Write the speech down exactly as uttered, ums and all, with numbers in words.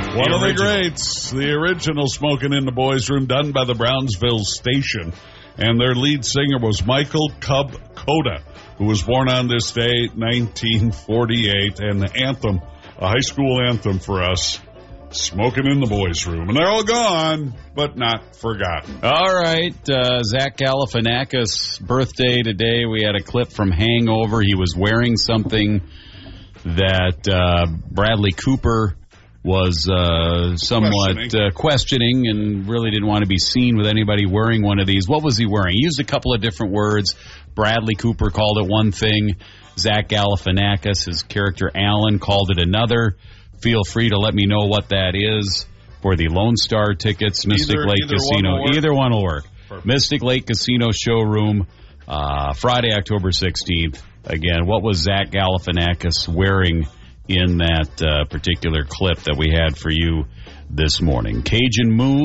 One of the greats, the original Smoking in the Boys Room, done by the Brownsville Station. And their lead singer was Michael Cub Coda, who was born on this day, nineteen forty-eight. And the anthem, a high school anthem for us, Smoking in the Boys Room. And they're all gone, but not forgotten. All right, uh, Zach Galifianakis' birthday today. We had a clip from Hangover. He was wearing something that uh, Bradley Cooper was uh, somewhat questioning. Uh, questioning and really didn't want to be seen with anybody wearing one of these. What was he wearing? He used a couple of different words. Bradley Cooper called it one thing. Zach Galifianakis, his character Alan, called it another. Feel free to let me know what that is for the Lone Star tickets, Mystic either, Lake either Casino. One either one will work. Perfect. Mystic Lake Casino showroom, uh, Friday, October sixteenth. Again, what was Zach Galifianakis wearing in that uh, particular clip that we had for you this morning? Cajun Moon.